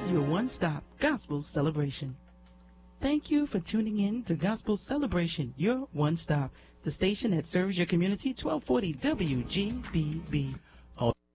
is your one-stop gospel celebration. Thank you for tuning in to Gospel Celebration, your one-stop, the station that serves your community, 1240 WGBB.